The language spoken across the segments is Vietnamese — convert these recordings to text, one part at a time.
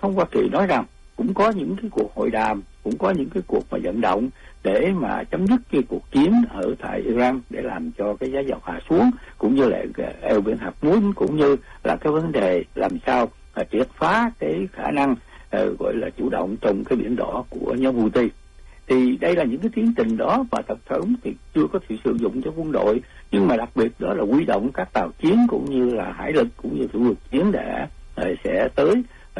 thống Hoa Kỳ nói rằng cũng có những cái cuộc hội đàm, cũng có những cái cuộc mà vận động để mà chấm dứt cái cuộc chiến ở tại Iran để làm cho cái giá dầu hạ xuống, cũng như là eo biển Hormuz, cũng như là cái vấn đề làm sao triệt phá cái khả năng gọi là chủ động trong cái biển đỏ của nhóm Houthi. Thì đây là những cái tiến trình đó, và tổng thống thì chưa có thể sử dụng cho quân đội, nhưng mà đặc biệt đó là huy động các tàu chiến cũng như là hải lực cũng như thủ lực chiến để sẽ tới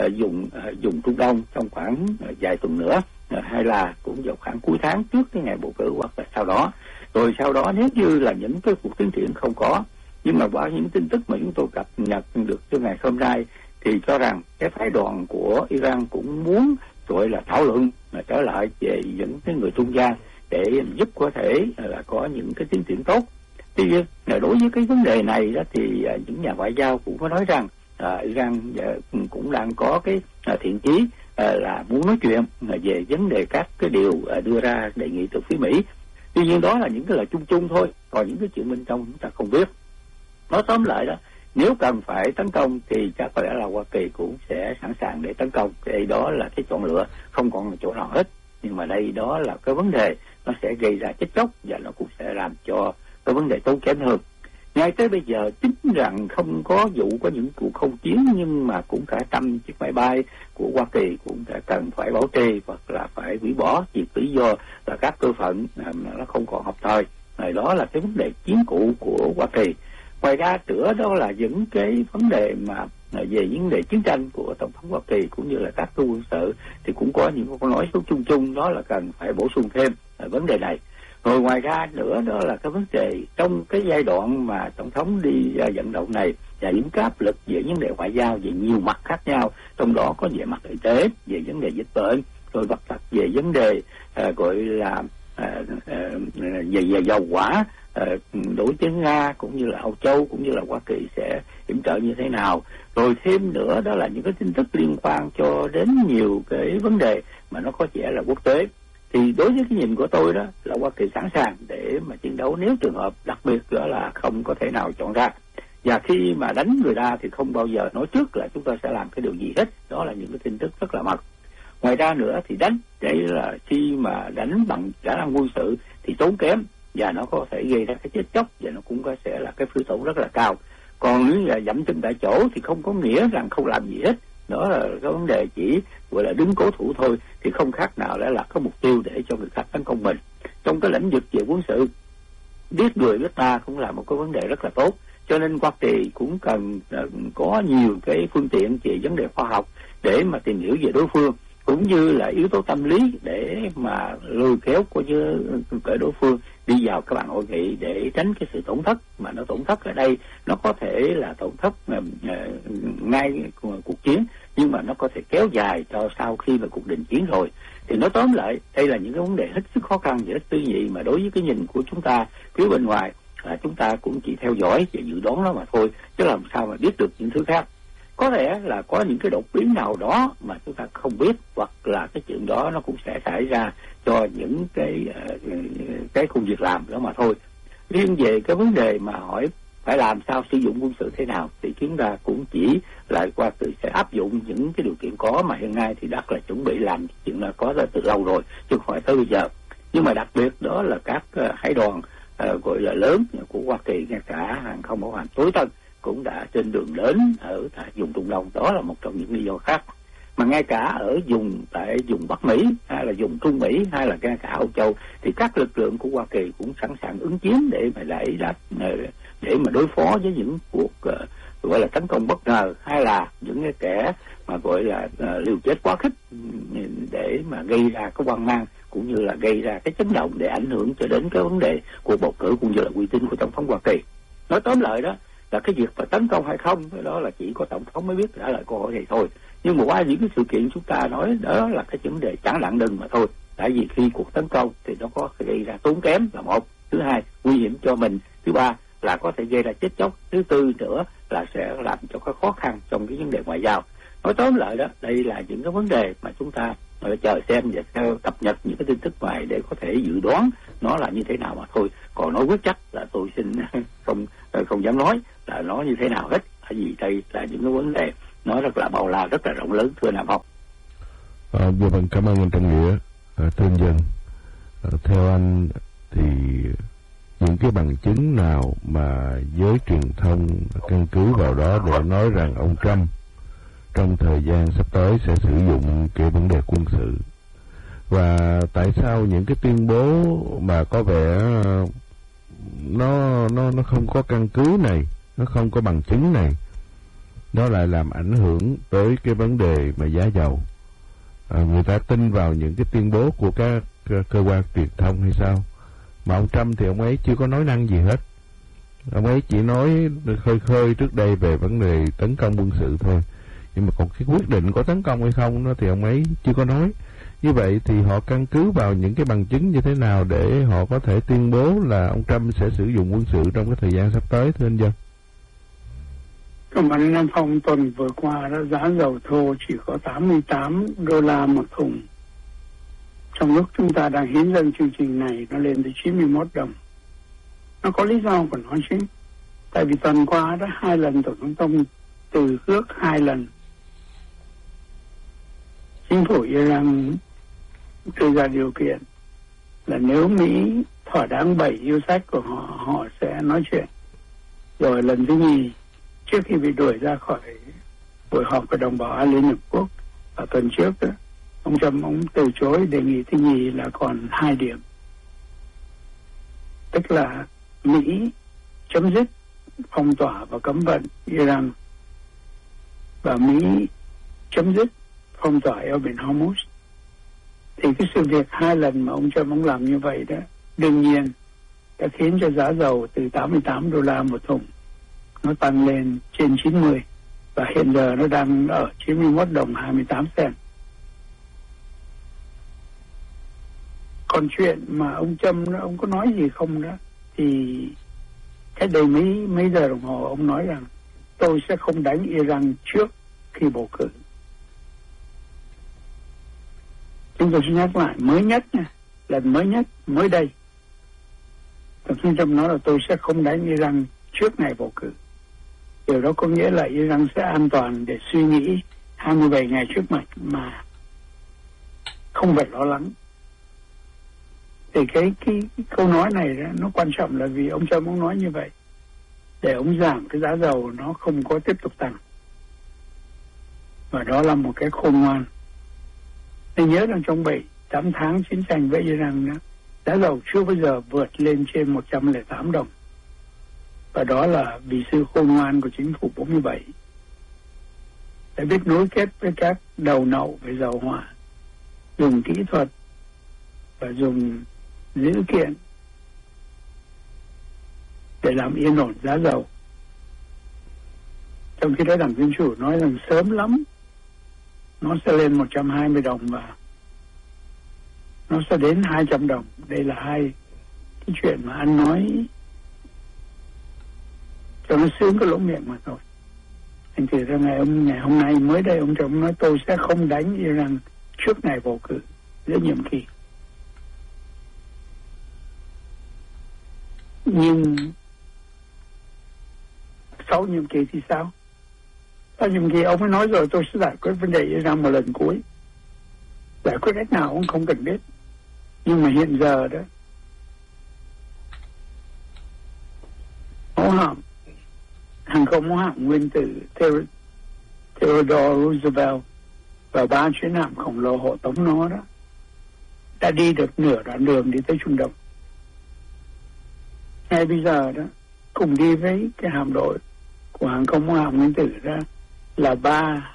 dùng Trung Đông trong khoảng vài tuần nữa, hay là cũng vào khoảng cuối tháng trước cái ngày bầu cử hoặc là sau đó. Rồi sau đó nếu như là những cái cuộc tiến triển không có, nhưng mà qua những tin tức mà chúng tôi cập nhật được cho ngày hôm nay thì cho rằng cái phái đoàn của Iran cũng muốn gọi là thảo luận trở lại về những cái người trung gian để giúp có thể là có những cái tiến triển tốt. Tuy nhiên đối với cái vấn đề này đó thì những nhà ngoại giao cũng có nói rằng Iran cũng đang có cái thiện chí là muốn nói chuyện về vấn đề các cái điều đưa ra đề nghị từ phía Mỹ. Tuy nhiên đó là những cái lời chung chung thôi, còn những cái chuyện bên trong chúng ta không biết. Nói tóm lại đó, nếu cần phải tấn công thì chắc có lẽ là Hoa Kỳ cũng sẽ sẵn sàng để tấn công. Đây đó là cái chọn lựa, không còn là chỗ nào hết. Nhưng mà đây đó là cái vấn đề nó sẽ gây ra chết chóc, và nó cũng sẽ làm cho cái vấn đề tốn kém hơn. Ngay tới bây giờ chính rằng không có vụ có những cuộc không chiến, nhưng mà cũng cả trăm chiếc máy bay của Hoa Kỳ cũng đã cần phải bảo trì hoặc là phải hủy bỏ vì lý do là các cơ phận nó không còn hợp thời. Đó là cái vấn đề chiến cụ của Hoa Kỳ. Ngoài ra nữa đó là những cái vấn đề mà về vấn đề chiến tranh của Tổng thống Hoa Kỳ cũng như là các cơ quân sự thì cũng có những câu nói số chung chung, đó là cần phải bổ sung thêm vấn đề này. Rồi ngoài ra nữa đó là cái vấn đề trong cái giai đoạn mà Tổng thống đi vận động này và những cái áp lực về vấn đề ngoại giao về nhiều mặt khác nhau, trong đó có về mặt y tế, về vấn đề dịch bệnh, rồi bắt đặt về vấn đề gọi là về dầu hỏa đối với Nga cũng như là Âu Châu cũng như là Hoa Kỳ sẽ yểm trợ như thế nào. Rồi thêm nữa đó là những cái tin tức liên quan cho đến nhiều cái vấn đề mà nó có vẻ là quốc tế. Thì đối với cái nhìn của tôi đó là Hoa Kỳ sẵn sàng để mà chiến đấu nếu trường hợp đặc biệt đó là không có thể nào chọn ra. Và khi mà đánh người ta thì không bao giờ nói trước là chúng ta sẽ làm cái điều gì hết. Đó là những cái tin tức rất là mật. Ngoài ra nữa thì đánh, đây là khi mà đánh bằng khả năng quân sự thì tốn kém và nó có thể gây ra cái chết chóc, và nó cũng có sẽ là cái phí tổn rất là cao. Còn nếu là dậm chân tại chỗ thì không có nghĩa rằng không làm gì hết. Đó là cái vấn đề chỉ gọi là đứng cố thủ thôi, thì không khác nào là có mục tiêu để cho người khác tấn công mình. Trong cái lĩnh vực về quân sự, biết người biết ta cũng là một cái vấn đề rất là tốt. Cho nên Hoa Kỳ cũng cần có nhiều cái phương tiện về vấn đề khoa học để mà tìm hiểu về đối phương, cũng như là yếu tố tâm lý để mà lôi kéo của đối phương đi vào các bàn hội nghị để tránh cái sự tổn thất. Mà nó tổn thất ở đây nó có thể là tổn thất ngay cuộc chiến, nhưng mà nó có thể kéo dài cho sau khi mà cuộc đình chiến rồi. Thì nói tóm lại, đây là những cái vấn đề hết sức khó khăn và hết tư nhị, mà đối với cái nhìn của chúng ta phía bên ngoài là chúng ta cũng chỉ theo dõi và dự đoán nó mà thôi, chứ làm sao mà biết được những thứ khác. Có thể là có những cái đột biến nào đó mà chúng ta không biết, hoặc là cái chuyện đó nó cũng sẽ xảy ra cho những cái công việc làm đó mà thôi. Riêng về cái vấn đề mà hỏi phải làm sao sử dụng quân sự thế nào thì chúng ta cũng chỉ là qua từ sẽ áp dụng những cái điều kiện có mà hiện nay thì đã là chuẩn bị làm chuyện là có ra từ lâu rồi, chứ không phải tới bây giờ. Nhưng mà đặc biệt đó là các hải đoàn gọi là lớn của Hoa Kỳ, ngay cả hàng không mẫu hạm tối tân cũng đã trên đường đến ở tại vùng Trung Đông. Đó là một trong những lý do khác. Mà ngay cả ở tại vùng Bắc Mỹ hay là vùng Trung Mỹ hay là ngay cả Âu Châu thì các lực lượng của Hoa Kỳ cũng sẵn sàng ứng chiến để mà để mà đối phó với những cuộc gọi là tấn công bất ngờ, hay là những cái kẻ mà gọi là liều chết quá khích để mà gây ra cái hoang mang cũng như là gây ra cái chấn động để ảnh hưởng cho đến cái vấn đề cuộc bầu cử cũng như là uy tín của tổng thống Hoa Kỳ. Nói tóm lại đó là cái việc mà tấn công hay không đó là chỉ có tổng thống mới biết trả lời câu hỏi này thôi. Nhưng mà qua những cái sự kiện chúng ta nói đó là cái vấn đề chẳng lặng đừng mà thôi. Tại vì khi cuộc tấn công thì nó có gây ra tốn kém là một, thứ hai nguy hiểm cho mình, thứ ba là có thể gây ra chết chóc, thứ tư nữa là sẽ làm cho cái khó khăn trong cái vấn đề ngoại giao. Nói tóm lại đó, đây là những cái vấn đề mà chúng ta chờ xem và theo cập nhật những cái tin tức ngoài để có thể dự đoán nó là như thế nào mà thôi. Còn nói quyết chắc là tôi xin không dám nói là nó như thế nào hết. Bởi vì đây là những cái vấn đề nó rất là bao la, rất là rộng lớn, thưa Nam Phong. Vô phần cảm ơn anh Trọng Nghĩa. Thưa anh Dân, theo anh thì những cái bằng chứng nào mà giới truyền thông căn cứ vào đó để nói rằng ông Trump trong thời gian sắp tới sẽ sử dụng cái vấn đề quân sự, và tại sao những cái tuyên bố mà có vẻ nó không có căn cứ này, nó không có bằng chứng này, nó lại làm ảnh hưởng tới cái vấn đề mà giá dầu? Người ta tin vào những cái tuyên bố của các cơ quan truyền thông hay sao? Mà ông Trump thì ông ấy chưa có nói năng gì hết. Ông ấy chỉ nói khơi khơi trước đây về vấn đề tấn công quân sự thôi. Nhưng mà còn cái quyết định có tấn công hay không đó thì ông ấy chưa có nói. Như vậy thì họ căn cứ vào những cái bằng chứng như thế nào để họ có thể tuyên bố là ông Trump sẽ sử dụng quân sự trong cái thời gian sắp tới, thưa anh Dân? Còn bản Nam Phong tuần vừa qua đó, giá dầu thô chỉ có $88 một thùng. Trong lúc chúng ta đang hiến dâng chương trình này, nó lên tới $91. Nó có lý do của nó chứ. Tại vì tuần qua đó 2 lần Tổng thống từ ước 2 lần. Chính phủ Iran đưa ra điều kiện là nếu Mỹ thỏa đáng 7 yêu sách của họ, họ sẽ nói chuyện. Rồi lần thứ nhì, trước khi bị đuổi ra khỏi buổi họp của đồng bảo an Liên Hợp Quốc ở tuần trước đó, ông Trump ông từ chối đề nghị thứ nhì là còn 2 điểm. Tức là Mỹ chấm dứt phong tỏa và cấm vận Iran, và Mỹ chấm dứt phong tỏa eo biển Hormuz. Thì cái sự việc 2 lần mà ông Trump ông làm như vậy đó, đương nhiên đã khiến cho giá dầu từ $88 một thùng nó tăng lên trên 90, và hiện giờ nó đang ở $91.28. Còn chuyện mà ông Trump ông có nói gì không đó, thì cách đây mấy giờ đồng hồ ông nói rằng tôi sẽ không đánh Iran trước khi bầu cử. Chúng tôi xin nhắc lại mới nhất nha, lần mới nhất mới đây, Tổng thống Trump nói là tôi sẽ không đánh Iran trước ngày bầu cử. Điều đó có nghĩa là Iran sẽ an toàn để suy nghĩ 27 ngày trước mà không phải lo lắng. Thì cái câu nói này đó, nó quan trọng là vì ông Trump ông nói như vậy để ông giảm cái giá dầu nó không có tiếp tục tăng. Và đó là một cái khôn ngoan. Tôi nhớ rằng trong 7-8 tháng chiến tranh với Iran đó, giá dầu chưa bao giờ vượt lên trên $108. Và đó là vì sự khôn ngoan của chính phủ 47 để biết nối kết với các đầu nậu về dầu hỏa, dùng kỹ thuật và dùng dữ kiện để làm yên ổn giá dầu. Trong khi đó Đảng Dân Chủ nói rằng sớm lắm nó sẽ lên $120 và nó sẽ đến $200. Đây là hai cái chuyện mà anh nói cho nó sướng cái lỗ miệng mà thôi. Thành thử ra ngày hôm nay mới đây ông Trump nói tôi sẽ không đánh Iran trước ngày bầu cử giữa nhiệm kỳ. Nhưng sau nhiệm kỳ thì sao? Sau nhiệm kỳ ông ấy nói rồi tôi sẽ giải quyết vấn đề Iran một lần cuối. Giải quyết cách nào ông không cần biết. Nhưng mà hiện giờ đó, mẫu hạm hàng không mẫu hạm nguyên tử Theodore Roosevelt và 3 chuyến hạm khổng lồ hộ tống nó đó đã đi được nửa đoạn đường đi tới Trung Đông. Ngay bây giờ đó, cùng đi với cái hạm đội của hàng không mẫu hạm nguyên tử đó là 3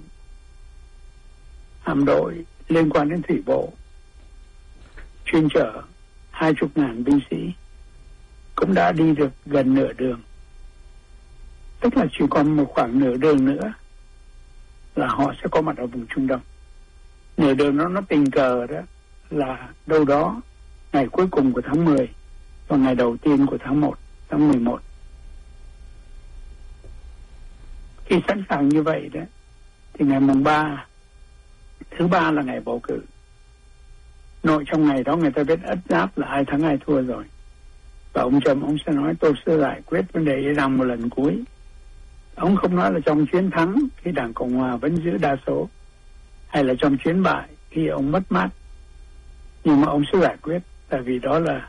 hạm đội liên quan đến thủy bộ chuyên chở 20.000 binh sĩ cũng đã đi được gần nửa đường. Tức là chỉ còn một khoảng nửa đường nữa là họ sẽ có mặt ở vùng Trung Đông. Nửa đường nó tình cờ đó là đâu đó ngày cuối cùng của tháng 10 và ngày đầu tiên của tháng 11. Khi sẵn sàng như vậy đó thì ngày mùng 3, thứ ba là ngày bầu cử. Nội trong ngày đó người ta biết ất giáp là ai thắng ai thua rồi. Và ông Trump ông sẽ nói tôi sẽ giải quyết vấn đề Iran một lần cuối. Ông không nói là trong chiến thắng khi Đảng Cộng Hòa vẫn giữ đa số, hay là trong chuyến bại khi ông mất mát, nhưng mà ông sẽ giải quyết, tại vì đó là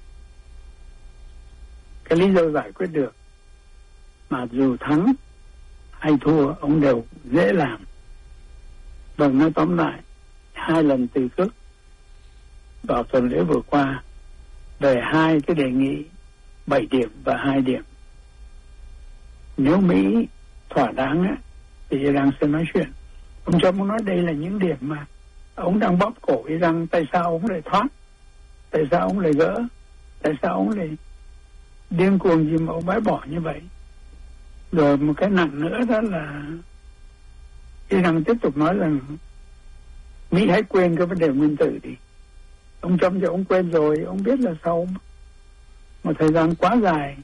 cái lý do giải quyết được. Mà dù thắng hay thua ông đều dễ làm. Vâng, nói tóm lại, 2 lần từ chức vào tuần lễ vừa qua về 2 cái đề nghị 7 điểm và 2 điểm. Nếu Mỹ thỏa đáng á, thì Iran sẽ nói chuyện. Ông Trump nói đây là những điểm mà ông đang bóp cổ Iran. Tại sao ông lại thoát? Tại sao ông lại gỡ? Tại sao ông lại điên cuồng gì mà ông bãi bỏ như vậy? Rồi một cái nặng nữa đó là Iran tiếp tục nói rằng Mỹ hãy quên cái vấn đề nguyên tử đi. Ông Trump thì ông quên rồi, ông biết là sau một thời gian quá dài,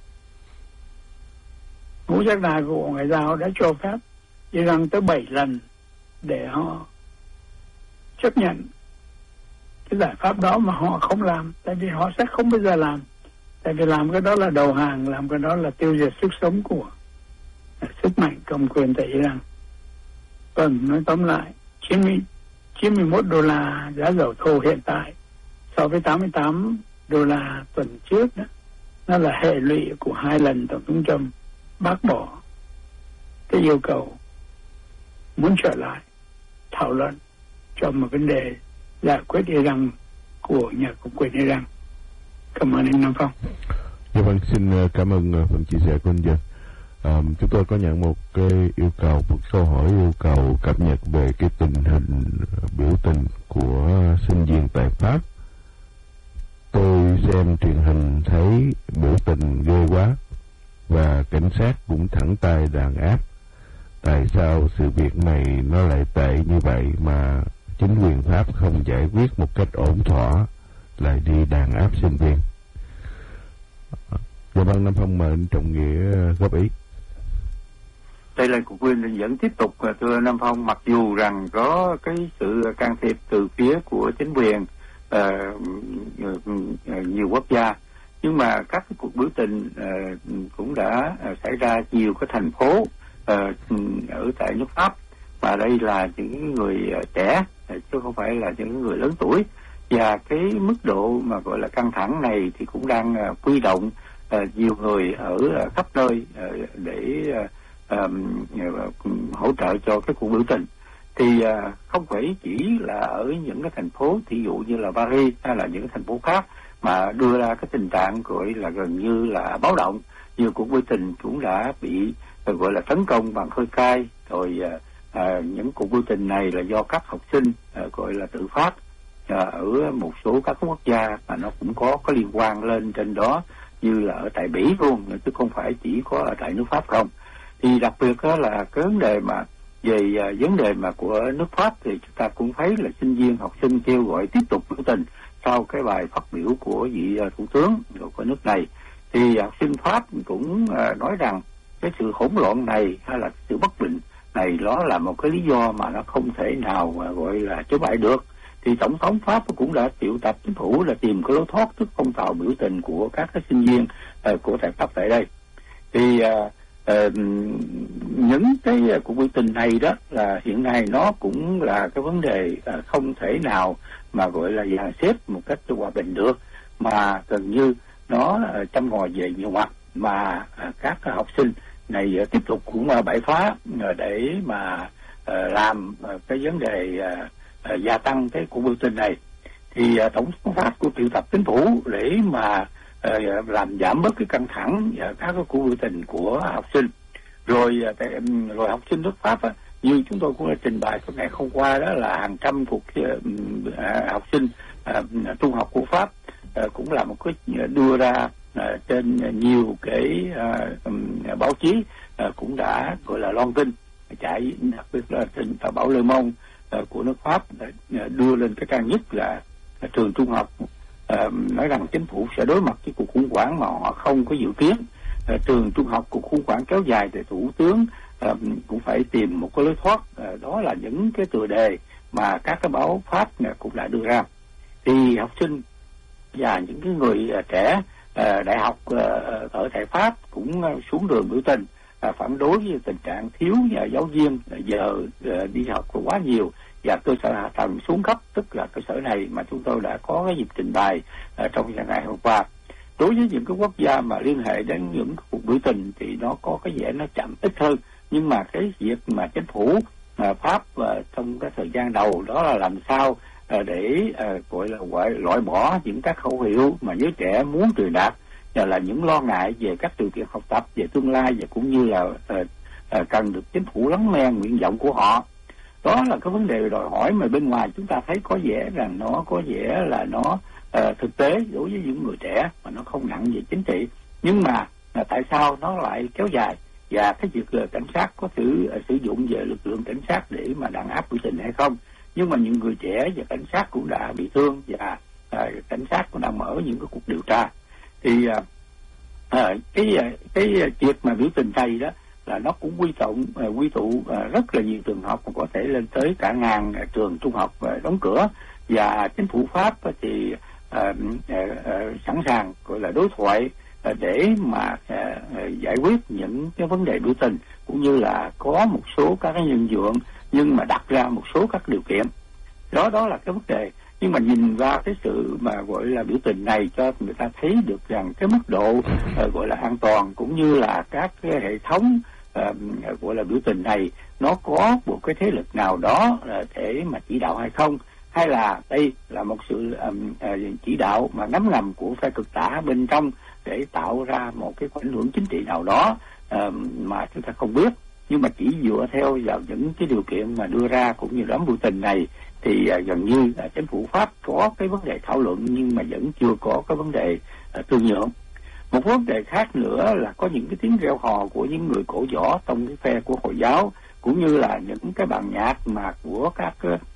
ngũ giác đài của Bộ Ngoại giao đã cho phép Iran tới 7 lần để họ chấp nhận cái giải pháp đó mà họ không làm, tại vì họ sẽ không bao giờ làm, tại vì làm cái đó là đầu hàng, làm cái đó là tiêu diệt sức sống của sức mạnh cầm quyền tại Iran. Vâng, nói tóm lại, 91 đô la giá dầu thô hiện tại so với 88 đô la tuần trước đó, nó là hệ lụy của 2 lần Tổng thống Trump bác bỏ cái yêu cầu muốn trở lại thảo luận cho một vấn đề giải quyết Iran của nhà cầm quyền Iran. Cảm ơn anh Nam Phong. Dạ vâng, xin cảm ơn phần chia sẻ của anh Dân. Chúng tôi có nhận một cái yêu cầu, một câu hỏi yêu cầu cập nhật về cái tình hình biểu tình của sinh viên tại Pháp. Tôi xem truyền hình thấy biểu tình ghê quá và cảnh sát cũng thẳng tay đàn áp. Tại sao sự việc này nó lại tệ như vậy mà chính quyền Pháp không giải quyết một cách ổn thỏa, lại đi đàn áp sinh viên? Dạ vâng, Nam Phong mời anh Trọng Nghĩa góp ý. Đây là cuộc quyền vẫn tiếp tục, thưa Nam Phong, mặc dù rằng có cái sự can thiệp từ phía của chính quyền nhiều quốc gia, nhưng mà các cái cuộc biểu tình cũng đã xảy ra nhiều cái thành phố ở tại nước Pháp, mà đây là những người trẻ chứ không phải là những người lớn tuổi, và cái mức độ mà gọi là căng thẳng này thì cũng đang huy động nhiều người ở khắp nơi để hỗ trợ cho cái cuộc biểu tình. Thì không phải chỉ là ở những cái thành phố thí dụ như là Paris hay là những cái thành phố khác mà đưa ra cái tình trạng gọi là gần như là báo động. Nhiều cuộc biểu tình cũng đã bị gọi là tấn công bằng hơi cay, rồi những cuộc biểu tình này là do các học sinh gọi là tự phát ở một số các quốc gia mà nó cũng có liên quan lên trên đó, như là ở tại Bỉ luôn, chứ không phải chỉ có ở tại nước Pháp không. Thì đặc biệt đó là cái vấn đề mà về vấn đề mà của nước Pháp thì chúng ta cũng thấy là sinh viên học sinh kêu gọi tiếp tục biểu tình sau cái bài phát biểu của vị thủ tướng của nước này. Thì học sinh Pháp cũng nói rằng cái sự hỗn loạn này hay là sự bất bình này đó là một cái lý do mà nó không thể nào mà gọi là chối bãi được. Thì tổng thống Pháp cũng đã triệu tập chính phủ là tìm cái lối thoát trước phong trào biểu tình của các cái sinh viên của tại Pháp tại đây. Thì những cái cuộc biểu tình này đó là hiện nay nó cũng là cái vấn đề không thể nào mà gọi là dàn xếp một cách hòa bình được, mà gần như nó châm ngòi về nhiều mặt, mà các học sinh này tiếp tục cũng bẻ phá để mà làm cái vấn đề gia tăng cái cuộc biểu tình này. Thì tổng thống Pháp cũng triệu tập chính phủ để mà làm giảm bớt cái căng thẳng và các cái cuộc biểu tình của học sinh. Rồi học sinh nước Pháp như chúng tôi cũng đã trình bày cái ngày hôm qua, đó là hàng trăm cuộc học sinh trung học của Pháp cũng là một cái đưa ra trên nhiều cái báo chí cũng đã gọi là loan tin chạy, đặc biệt là trên tờ báo Le Monde của nước Pháp đưa lên cái trang nhất là trường trung học nói rằng chính phủ sẽ đối mặt với cuộc khủng hoảng mà họ không có dự kiến. Trường trung học cuộc khủng hoảng kéo dài thì thủ tướng cũng phải tìm một cái lối thoát. Đó là những cái tựa đề mà các cái báo Pháp cũng đã đưa ra. Thì học sinh và những cái người trẻ đại học ở tại Pháp cũng xuống đường biểu tình phản đối với tình trạng thiếu giáo viên, giờ đi học quá nhiều và cơ sở hạ tầng xuống cấp, tức là cơ sở này mà chúng tôi đã có cái dịp trình bày trong ngày hôm qua. Đối với những cái quốc gia mà liên hệ đến những cuộc biểu tình thì nó có cái vẻ nó chậm ít hơn, nhưng mà cái việc mà chính phủ Pháp trong cái thời gian đầu đó là làm sao để gọi là loại bỏ những các khẩu hiệu mà giới trẻ muốn truyền đạt, là những lo ngại về các điều kiện học tập, về tương lai, và cũng như là cần được chính phủ lắng nghe nguyện vọng của họ. Đó là cái vấn đề đòi hỏi mà bên ngoài chúng ta thấy có vẻ rằng nó có vẻ là nó thực tế đối với những người trẻ mà nó không nặng về chính trị. Nhưng mà tại sao nó lại kéo dài, và cái việc là cảnh sát có sử dụng về lực lượng cảnh sát để mà đàn áp biểu tình hay không. Nhưng mà những người trẻ và cảnh sát cũng đã bị thương, và cảnh sát cũng đã mở những cái cuộc điều tra. Thì cái việc mà biểu tình này đó là nó cũng quy tụ rất là nhiều trường học, có thể lên tới cả ngàn trường trung học đóng cửa, và chính phủ Pháp thì sẵn sàng gọi là đối thoại để mà giải quyết những cái vấn đề biểu tình, cũng như là có một số các cái nhân nhượng, nhưng mà đặt ra một số các điều kiện. Đó là cái vấn đề. Nhưng mà nhìn vào cái sự mà gọi là biểu tình này cho người ta thấy được rằng cái mức độ gọi là an toàn, cũng như là các cái hệ thống gọi là biểu tình này nó có một cái thế lực nào đó để mà chỉ đạo hay không, hay là đây là một sự chỉ đạo mà ngấm ngầm của phe cực tả bên trong để tạo ra một cái ảnh hưởng chính trị nào đó mà chúng ta không biết. Nhưng mà chỉ dựa theo vào những cái điều kiện mà đưa ra cũng như đám biểu tình này thì gần như chính phủ Pháp có cái vấn đề thảo luận, nhưng mà vẫn chưa có cái vấn đề thương nhượng. Một vấn đề khác nữa là có những cái tiếng reo hò của những người cổ võ trong cái phe của Hồi giáo, cũng như là những cái bản nhạc mà của các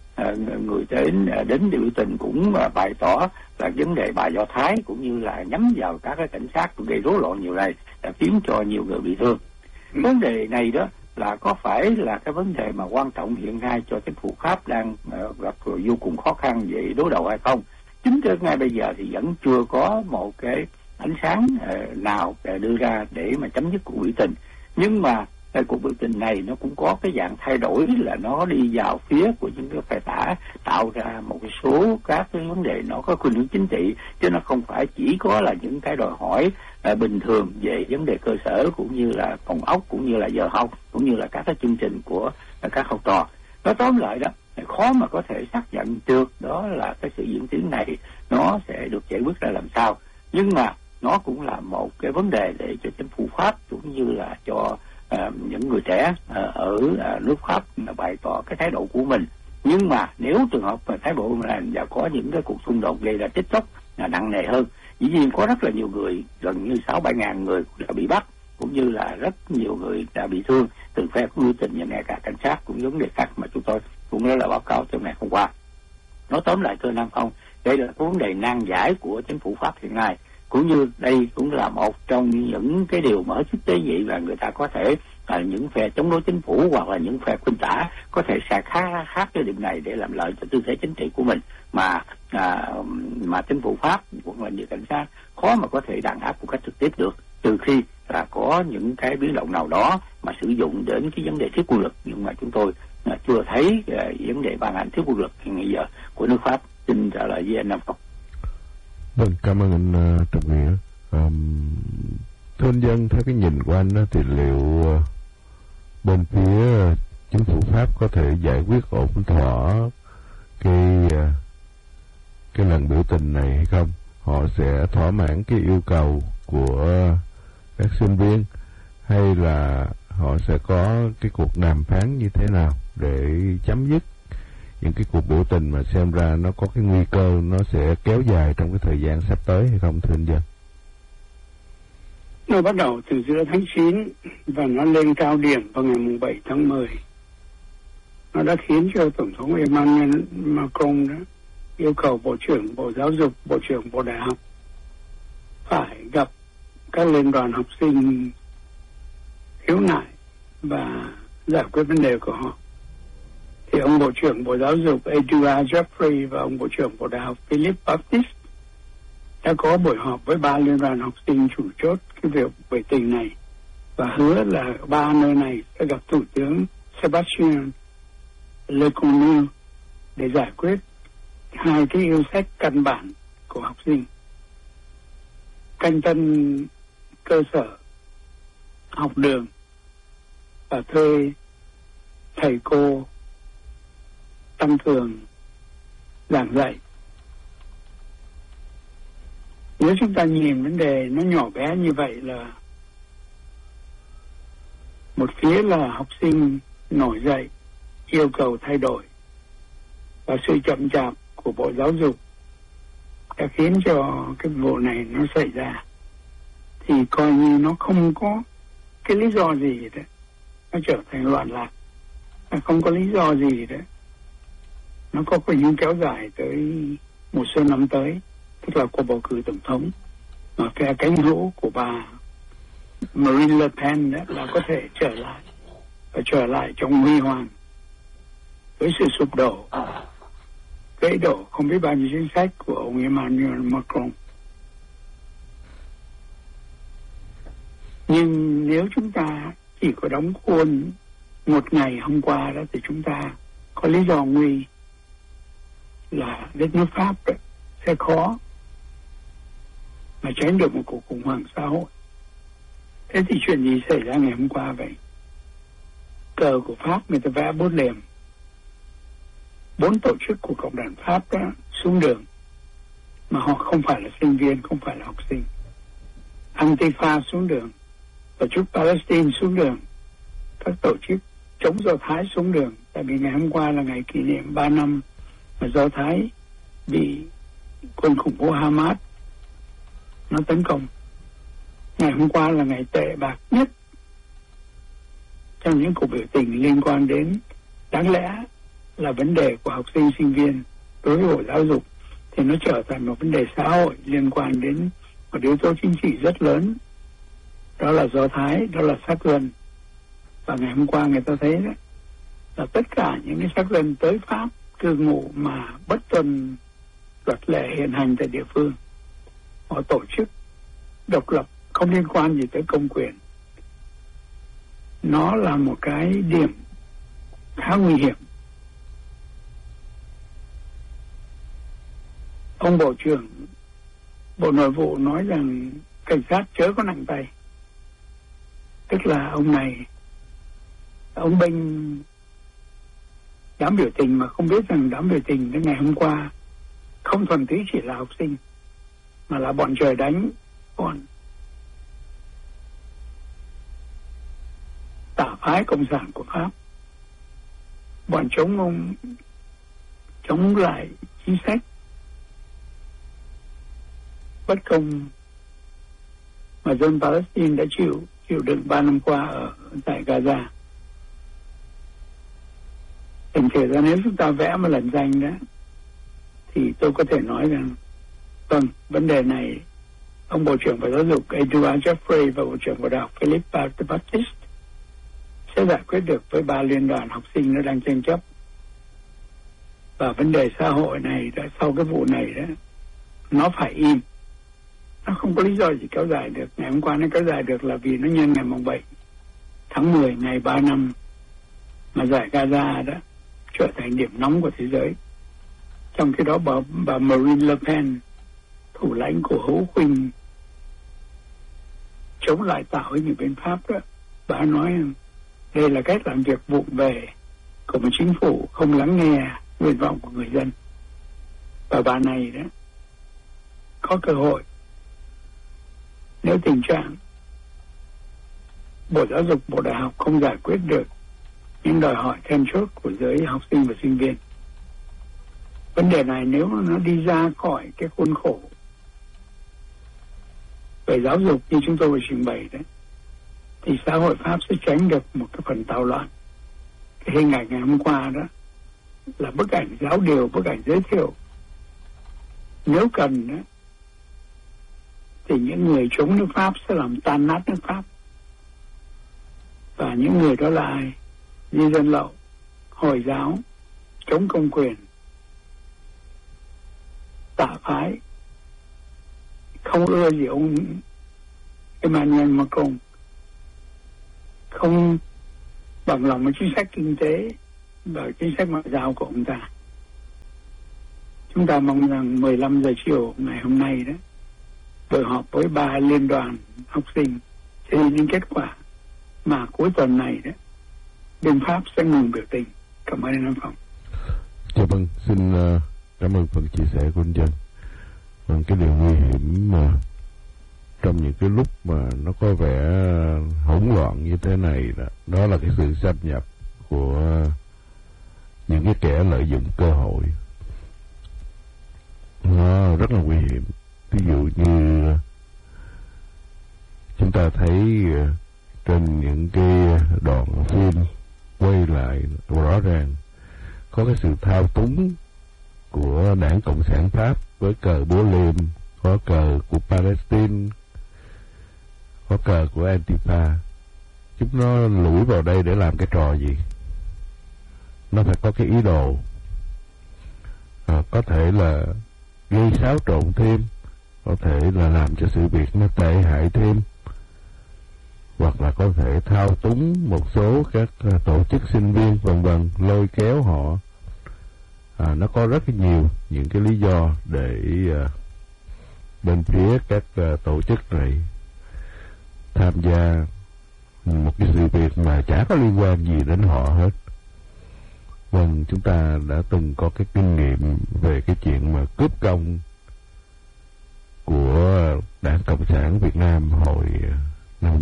người đến biểu tình cũng bày tỏ là vấn đề bài Do Thái, cũng như là nhắm vào các cái cảnh sát gây rối loạn nhiều này, khiến cho nhiều người bị thương. Vấn đề này đó là có phải là cái vấn đề mà quan trọng hiện nay cho chính phủ Pháp đang gặp vô cùng khó khăn về đối đầu hay không? Chính tới ngay bây giờ thì vẫn chưa có một cái ánh sáng nào đưa ra để mà chấm dứt cuộc biểu tình. Nhưng mà cuộc biểu tình này nó cũng có cái dạng thay đổi, là nó đi vào phía của những cái phe tả, tạo ra một cái số các cái vấn đề nó có khuynh hướng chính trị, chứ nó không phải chỉ có là những cái đòi hỏi bình thường về vấn đề cơ sở, cũng như là phòng ốc, cũng như là giờ học, cũng như là các cái chương trình của các học trò. Nói tóm lại đó, khó mà có thể xác nhận được đó là cái sự diễn tiến này nó sẽ được giải quyết ra làm sao. Nhưng mà nó cũng là một cái vấn đề để cho chính phủ Pháp cũng như là cho những người trẻ ở nước Pháp bày tỏ cái thái độ của mình. Nhưng mà nếu trường hợp mà thái độ là và có những cái cuộc xung đột gây ra chết chóc nặng nề hơn, dĩ nhiên có rất là nhiều người, gần như 6-7 ngàn người đã bị bắt, cũng như là rất nhiều người đã bị thương từ phe của biểu tình và ngay cả cảnh sát, cũng vấn đề khác mà chúng tôi cũng đã là báo cáo trong ngày hôm qua. Nói tóm lại thưa Nam Phong, đây là vấn đề nan giải của chính phủ Pháp hiện nay, cũng như đây cũng là một trong những cái điều mà hết sức tế nhị, là người ta có thể những phe chống đối chính phủ hoặc là những phe khuynh tả có thể xài khác cái điểm này để làm lợi cho tư thế chính trị của mình, mà chính phủ Pháp cũng là như cảnh sát khó mà có thể đàn áp một cách trực tiếp được, trừ khi là có những cái biến động nào đó mà sử dụng đến cái vấn đề thiếu quân lực. Nhưng mà chúng tôi chưa thấy vấn đề ban hành thiếu quân lực hiện giờ của nước Pháp. Xin trả lời với anh Nam Phong. Vâng, cảm ơn anh Trọng Nghĩa. Thưa anh Dân, theo cái nhìn của anh thì liệu bên phía chính phủ Pháp có thể giải quyết ổn thỏa cái lần biểu tình này hay không? Họ sẽ thỏa mãn cái yêu cầu của các sinh viên, hay là họ sẽ có cái cuộc đàm phán như thế nào để chấm dứt những cái cuộc biểu tình mà xem ra nó có cái nguy cơ nó sẽ kéo dài trong cái thời gian sắp tới hay không, thưa anh Dân? Nó bắt đầu từ giữa tháng 9 và nó lên cao điểm vào ngày 7 tháng 10. Nó đã khiến cho Tổng thống Emmanuel Macron đó yêu cầu Bộ trưởng Bộ Giáo dục, Bộ trưởng Bộ Đại học phải gặp các liên đoàn học sinh khiếu nại và giải quyết vấn đề của họ. Thì ông Bộ trưởng Bộ Giáo dục Edouard Jeffrey và ông Bộ trưởng Bộ Đại học Philippe Baptiste đã có buổi họp với 3 liên đoàn học sinh chủ chốt cái việc biểu tình này, và hứa là 3 nơi này sẽ gặp Thủ tướng Sébastien Lecornu để giải quyết hai cái yêu sách căn bản của học sinh: canh tân cơ sở, học đường, và thuê thầy cô tăng cường giảng dạy. Nếu chúng ta nhìn vấn đề nó nhỏ bé như vậy, là một phía là học sinh nổi dậy yêu cầu thay đổi, và sự chậm chạp của Bộ Giáo dục đã khiến cho cái vụ này nó xảy ra, thì coi như nó không có cái lý do gì đó nó trở thành loạn lạc, không có lý do gì đó nó có khuynh hướng kéo dài tới một số năm tới, tức là cuộc bầu cử tổng thống, mà phe cánh hữu của bà Marine Le Pen đó là có thể trở lại, và trở lại trong huy hoàng với sự sụp đổ, gãy đổ không biết bao nhiêu chính sách của ông Emmanuel Macron. Nhưng nếu chúng ta chỉ có đóng khuôn một ngày hôm qua đó, thì chúng ta có lý do nguy là đất nước Pháp đó sẽ khó mà tránh được một cuộc khủng hoảng xã hội. Thế thì chuyện gì xảy ra ngày hôm qua vậy? Cờ của Pháp người ta vẽ 4 điểm, 4 tổ chức của cộng đoàn Pháp đó xuống đường, mà họ không phải là sinh viên, không phải là học sinh. Antifa xuống đường, tổ chức Palestine xuống đường, các tổ chức chống Do Thái xuống đường. Tại vì ngày hôm qua là ngày kỷ niệm 3 năm mà Do Thái bị quân khủng bố Hamas nó tấn công. Ngày hôm qua là ngày tệ bạc nhất trong những cuộc biểu tình liên quan đến, đáng lẽ là vấn đề của học sinh sinh viên đối với Bộ Giáo dục, thì nó trở thành một vấn đề xã hội liên quan đến một yếu tố chính trị rất lớn, đó là Do Thái, đó là sắc dân. Và ngày hôm qua người ta thấy đó là tất cả những cái sắc dân tới Pháp cư ngụ mà bất tuân luật lệ hiện hành tại địa phương, họ tổ chức độc lập không liên quan gì tới công quyền. Nó là một cái điểm khá nguy hiểm. Ông Bộ trưởng Bộ Nội vụ nói rằng cảnh sát chớ có nặng tay, tức là ông này ông bênh đám biểu tình mà không biết rằng đám biểu tình đến ngày hôm qua không thuần túy chỉ là học sinh, mà là bọn trời đánh, bọn tả phái cộng sản của Pháp, bọn chống lại chính sách bất công mà dân Palestine đã chịu đựng 3 năm qua ở tại Gaza. Thành thử ra nếu chúng ta vẽ một lần danh đó, thì tôi có thể nói rằng vâng, vấn đề này ông Bộ trưởng Bộ Giáo dục Edouard Jeffrey và Bộ trưởng Bộ Đại học Philippe Baptiste sẽ giải quyết được với 3 liên đoàn học sinh nó đang tranh chấp. Và vấn đề xã hội này đã, sau cái vụ này đó, nó phải im. Nó không có lý do gì kéo dài được. Ngày hôm qua nó kéo dài được là vì nó nhân ngày mùng 7 tháng 10, ngày 3 năm mà giải Gaza đó trở thành điểm nóng của thế giới. Trong khi đó bà Marine Le Pen, thủ lãnh của hữu khuynh chống lại tạo với những bên Pháp đó, bà nói đây là cách làm việc vụng về của một chính phủ không lắng nghe nguyện vọng của người dân. Và bà này đó có cơ hội, nếu tình trạng Bộ Giáo dục, Bộ Đại học không giải quyết được những đòi hỏi then chốt của giới học sinh và sinh viên. Vấn đề này nếu nó đi ra khỏi cái khuôn khổ về giáo dục như chúng tôi vừa trình bày đấy, thì xã hội Pháp sẽ tránh được một cái phần tào loạn. Cái hình ảnh ngày hôm qua đó là bức ảnh giáo điều, bức ảnh giới thiệu. Nếu cần đó, thì những người chống nước Pháp sẽ làm tan nát nước Pháp. Và những người đó là ai? Di dân lậu, Hồi giáo, chống công quyền, tả phái, không ưa gì ông Emmanuel Macron, không bằng lòng với chính sách kinh tế và chính sách ngoại giao của ông ta. Chúng ta mong rằng 15 giờ chiều ngày hôm nay đó, buổi họp với 3 liên đoàn học sinh sẽ đi đến kết quả mà cuối tuần này đó bên Pháp sẽ ngừng biểu tình. Cảm ơn anh Nam Phong. Dạ vâng, xin cảm ơn phần chia sẻ của anh Dân. Vâng, cái điều nguy hiểm mà trong những cái lúc mà nó có vẻ hỗn loạn như thế này đó là cái sự xâm nhập của những cái kẻ lợi dụng cơ hội. Nó rất là nguy hiểm. Ví dụ như chúng ta thấy trên những cái đoạn phim quay lại rõ ràng có cái sự thao túng của Đảng Cộng sản Pháp với cờ búa liềm, có cờ của Palestine, có cờ của Antifa. Chúng nó lủi vào đây để làm cái trò gì? Nó phải có cái ý đồ, có thể là gây xáo trộn thêm, có thể là làm cho sự việc nó tệ hại thêm, hoặc là có thể thao túng một số các tổ chức sinh viên vân vân, lôi kéo họ. Nó có rất nhiều những cái lý do để bên phía các tổ chức này tham gia một cái sự việc mà chả có liên quan gì đến họ hết. Vâng, chúng ta đã từng có cái kinh nghiệm về cái chuyện mà cướp công của Đảng Cộng sản Việt Nam hồi năm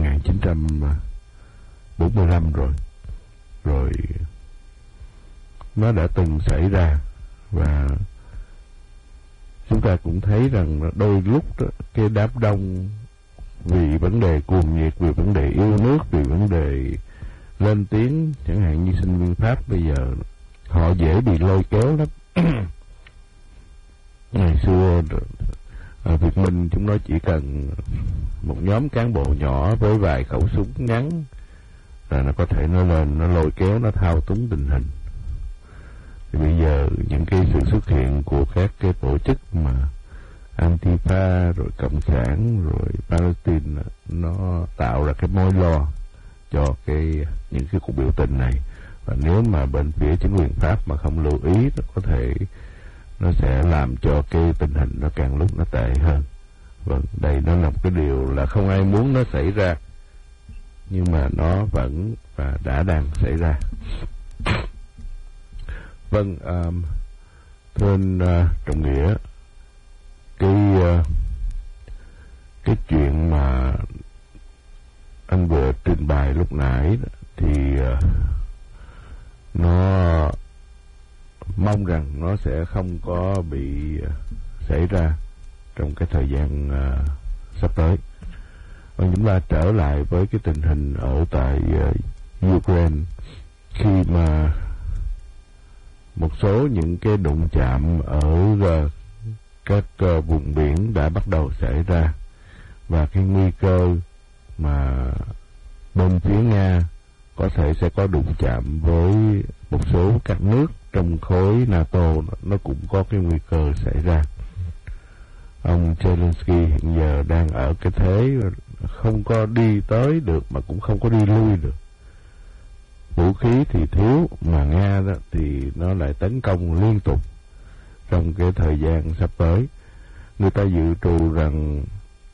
1945 rồi nó đã từng xảy ra. Và chúng ta cũng thấy rằng đôi lúc đó, cái đám đông vì vấn đề cuồng nhiệt, vì vấn đề yêu nước, vì vấn đề lên tiếng, chẳng hạn như sinh viên Pháp bây giờ họ dễ bị lôi kéo lắm. Ngày xưa ở Việt Minh chúng nó chỉ cần một nhóm cán bộ nhỏ với vài khẩu súng ngắn là nó có thể nó lên, nó lôi kéo, nó thao túng tình hình. Thì bây giờ những cái sự xuất hiện của các cái tổ chức mà Antifa rồi Cộng sản rồi Palestine, nó tạo ra cái mối lo cho những cái cuộc biểu tình này. Và nếu mà bên phía chính quyền Pháp mà không lưu ý, nó có thể nó sẽ làm cho cái tình hình nó càng lúc nó tệ hơn. Vâng, đây nó là một cái điều là không ai muốn nó xảy ra, nhưng mà nó vẫn và đã đang xảy ra. Vâng, thưa anh Trọng Nghĩa, cái chuyện mà anh vừa trình bày lúc nãy thì nó mong rằng nó sẽ không có bị xảy ra trong cái thời gian sắp tới. Chúng ta trở lại với cái tình hình ở tại Ukraine, khi mà một số những cái đụng chạm ở các vùng biển đã bắt đầu xảy ra, và cái nguy cơ mà bên phía Nga có thể sẽ có đụng chạm với một số các nước trong khối NATO, nó cũng có cái nguy cơ xảy ra. Ông Zelensky hiện giờ đang ở cái thế không có đi tới được mà cũng không có đi lui được. Vũ khí thì thiếu, mà Nga đó thì nó lại tấn công liên tục trong cái thời gian sắp tới. Người ta dự trù rằng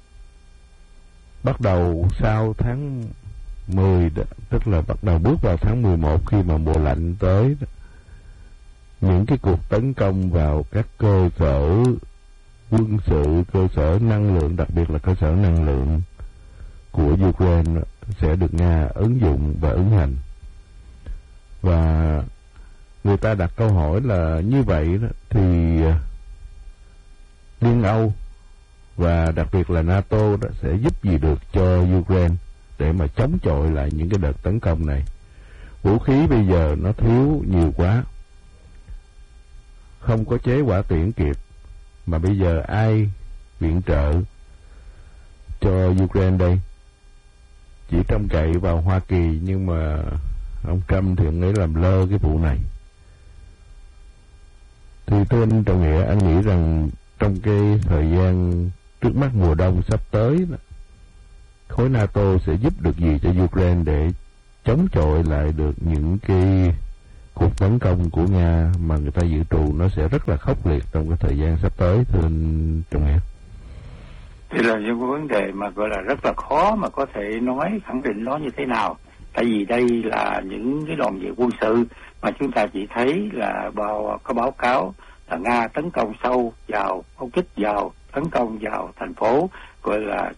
bắt đầu sau tháng 10 đó, tức là bắt đầu bước vào tháng 11 khi mà mùa lạnh tới đó, những cái cuộc tấn công vào các cơ sở quân sự, cơ sở năng lượng, đặc biệt là cơ sở năng lượng của Ukraine sẽ được Nga ứng dụng và ứng hành. Và người ta đặt câu hỏi là như vậy đó, thì Liên Âu và đặc biệt là NATO đó sẽ giúp gì được cho Ukraine để mà chống chọi lại những cái đợt tấn công này. Vũ khí bây giờ nó thiếu nhiều quá, không có chế hỏa tiễn kịp, mà bây giờ ai viện trợ cho Ukraine đây? Chỉ trông cậy vào Hoa Kỳ, nhưng mà ông Trump thì ông ấy làm lơ cái vụ này. Thì thưa anh Trọng Nghĩa, anh nghĩ rằng trong cái thời gian trước mắt mùa đông sắp tới đó, khối NATO sẽ giúp được gì cho Ukraine để chống chọi lại được những cái cuộc tấn công của Nga mà người ta dự trù nó sẽ rất là khốc liệt trong cái thời gian sắp tới, thưa anh Trọng Nghĩa? Đây là những vấn đề mà gọi là rất là khó mà có thể nói khẳng định nó như thế nào. Tại vì đây là những cái đòn về quân sự mà chúng ta chỉ thấy là có báo cáo là Nga tấn công sâu vào, không kích vào, tấn công vào thành phố gọi là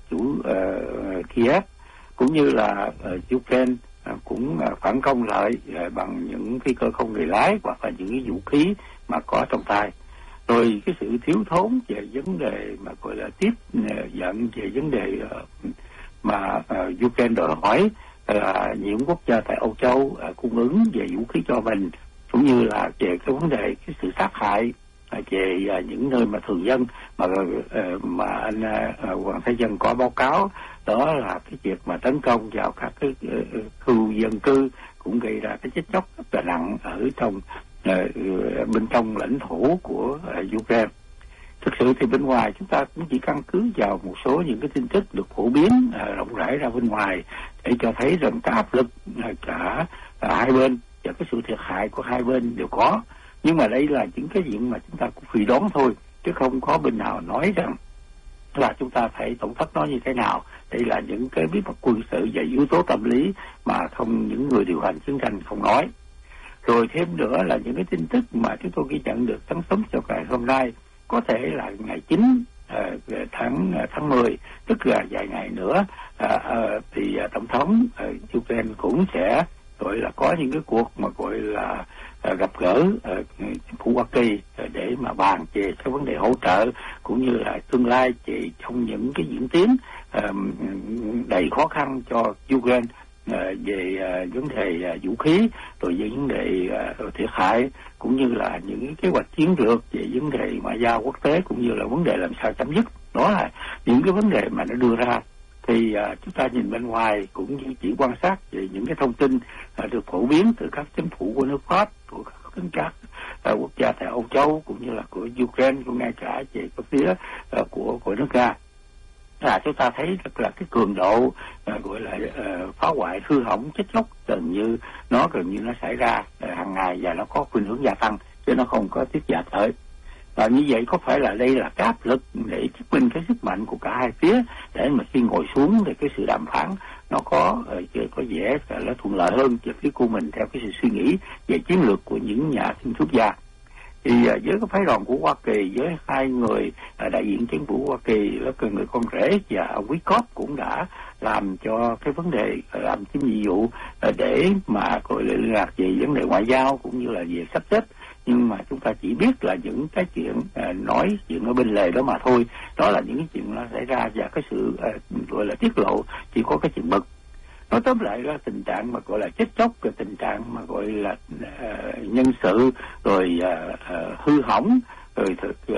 Kiev, cũng như là Ukraine cũng phản công lại bằng những phi cơ không người lái hoặc là những cái vũ khí mà có trong tay. Rồi cái sự thiếu thốn về vấn đề mà gọi là tiếp nhận về vấn đề mà Ukraine đòi hỏi là những quốc gia tại Âu Châu cung ứng về vũ khí cho mình, cũng như là về cái vấn đề cái sự sát hại về những nơi mà thường dân mà anh Hoàng Thái Dân có báo cáo, đó là cái việc mà tấn công vào các cái khu dân cư cũng gây ra cái chết chóc rất là nặng ở trong bên trong lãnh thổ của Ukraine. Thực sự thì bên ngoài chúng ta cũng chỉ căn cứ vào một số những cái tin tức được phổ biến rộng rãi ra bên ngoài để cho thấy rằng cái áp lực cả hai bên và cái sự thiệt hại của hai bên đều có. Nhưng mà đây là những cái chuyện mà chúng ta cũng suy đoán thôi, chứ không có bên nào nói rằng là chúng ta phải tổn thất nó như thế nào. Đây là những cái bí mật quân sự và yếu tố tâm lý mà không những người điều hành chiến tranh không nói. Rồi thêm nữa là những cái tin tức mà chúng tôi ghi nhận được sáng sớm cho ngày hôm nay, có thể là ngày 9 tháng 10, tức là vài ngày nữa thì tổng thống Ukraine cũng sẽ gọi là có những cái cuộc mà gọi là gặp gỡ chính phủ Hoa Kỳ để mà bàn về cái vấn đề hỗ trợ cũng như là tương lai về trong những cái diễn tiến đầy khó khăn cho Ukraine về vấn đề vũ khí, rồi về vấn đề thiệt hại, cũng như là những kế hoạch chiến lược về vấn đề ngoại giao quốc tế, cũng như là vấn đề làm sao chấm dứt. Đó là những cái vấn đề mà nó đưa ra. Thì chúng ta nhìn bên ngoài cũng chỉ quan sát về những cái thông tin được phổ biến từ các chính phủ của nước Pháp, của các quốc gia tại Âu Châu, cũng như là của Ukraine, cũng ngay cả về cái phía của nước Nga. Chúng ta thấy rất là cái cường độ gọi là phá hoại, hư hỏng, chết chóc gần như nó xảy ra hàng ngày và nó có khuynh hướng gia tăng, chứ nó không có tiếp giảm tới. Và như vậy có phải là đây là cái áp lực để chứng minh cái sức mạnh của cả hai phía, để mà khi ngồi xuống thì cái sự đàm phán nó có vẻ là thuận lợi hơn cho phía của mình theo cái sự suy nghĩ về chiến lược của những nhà thiên thuyết gia. Thì với cái phái đoàn của Hoa Kỳ, với hai người đại diện chính phủ Hoa Kỳ, là người con rể và ông Wickoff cũng đã làm cho cái vấn đề làm cái nhiệm vụ để mà gọi là liên lạc về vấn đề ngoại giao cũng như là về sắp xếp. Nhưng mà chúng ta chỉ biết là những cái chuyện nói chuyện ở bên lề đó mà thôi. Đó là những cái chuyện nó xảy ra, và cái sự gọi là tiết lộ chỉ có cái chuyện bực. Nói tóm lại là tình trạng mà gọi là chết chóc, cái tình trạng mà gọi là nhân sự, rồi hư hỏng, rồi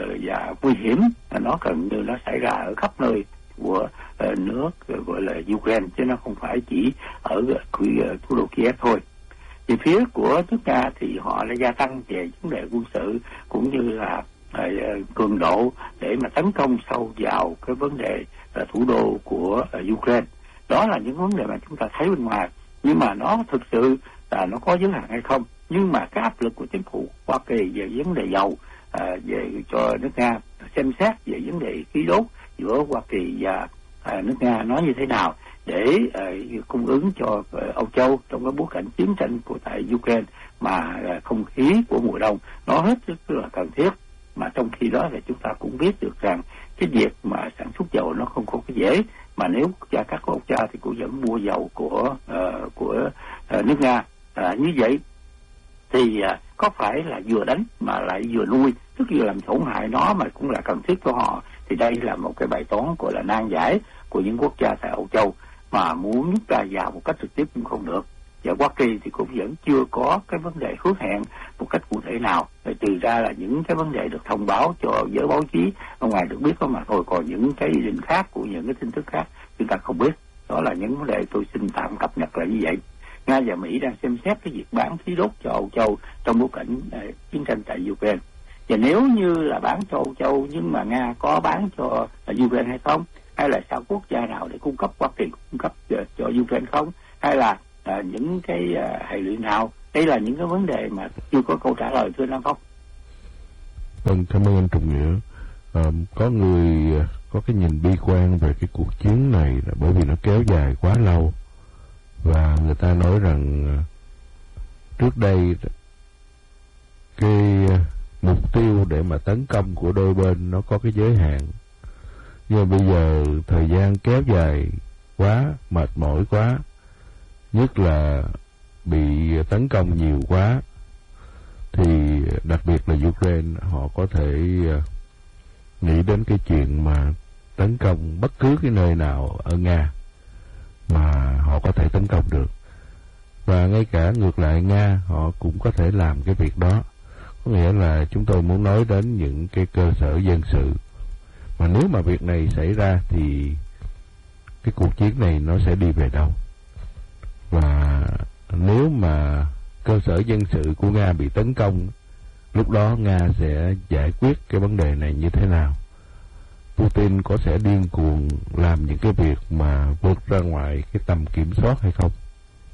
và nguy hiểm, nó gần như nó xảy ra ở khắp nơi của nước gọi là Ukraine, chứ nó không phải chỉ ở thủ đô Kiev thôi. Về phía của nước Nga thì họ đã gia tăng về vấn đề quân sự cũng như là cường độ để mà tấn công sâu vào cái vấn đề thủ đô của Ukraine. Đó là những vấn đề mà chúng ta thấy bên ngoài, nhưng mà nó thực sự là nó có giới hạn hay không. Nhưng mà cái áp lực của chính phủ Hoa Kỳ về vấn đề dầu, về cho nước Nga xem xét về vấn đề khí đốt giữa Hoa Kỳ và nước Nga nó như thế nào để cung ứng cho Âu Châu trong cái bối cảnh chiến tranh của tại Ukraine, mà không khí của mùa đông nó hết sức là cần thiết. Mà trong khi đó thì chúng ta cũng biết được rằng cái việc mà sản xuất dầu nó không có cái dễ, mà nếu các quốc gia thì cũng vẫn mua dầu của nước Nga. Như vậy thì có phải là vừa đánh mà lại vừa nuôi, tức là làm tổn hại nó mà cũng là cần thiết cho họ. Thì đây là một cái bài toán gọi là nan giải của những quốc gia tại Âu Châu, mà muốn nhúc ra vào một cách trực tiếp cũng không được. Và Hoa Kỳ thì cũng vẫn chưa có cái vấn đề hứa hẹn một cách cụ thể nào, trừ ra là những cái vấn đề được thông báo cho giới báo chí ở ngoài được biết đó mà thôi. Còn những cái ý định khác của những cái tin tức khác chúng ta không biết. Đó là những vấn đề tôi xin tạm cập nhật là như vậy. Nga và Mỹ đang xem xét cái việc bán khí đốt cho Âu Châu trong bối cảnh chiến tranh tại Ukraine. Và nếu như là bán cho Âu Châu, nhưng mà Nga có bán cho Ukraine hay không? Hay là sao quốc gia nào để cung cấp, Hoa Kỳ cung cấp cho Ukraine không? Hay là những cái hệ lụy nào Đây là những cái vấn đề mà chưa có câu trả lời, thưa Nam Phong. Vâng, cảm ơn anh Trọng Nghĩa. Có người có cái nhìn bi quan về cái cuộc chiến này là bởi vì nó kéo dài quá lâu, và người ta nói rằng trước đây cái mục tiêu để mà tấn công của đôi bên nó có cái giới hạn, nhưng mà bây giờ thời gian kéo dài quá, mệt mỏi quá, nhất là bị tấn công nhiều quá, thì đặc biệt là Ukraine họ có thể nghĩ đến cái chuyện mà tấn công bất cứ cái nơi nào ở Nga mà họ có thể tấn công được. Và ngay cả ngược lại Nga họ cũng có thể làm cái việc đó. Có nghĩa là chúng tôi muốn nói đến những cái cơ sở dân sự, mà nếu mà việc này xảy ra thì cái cuộc chiến này nó sẽ đi về đâu? Và nếu mà cơ sở dân sự của Nga bị tấn công, lúc đó Nga sẽ giải quyết cái vấn đề này như thế nào? Putin có sẽ điên cuồng làm những cái việc mà vượt ra ngoài cái tầm kiểm soát hay không?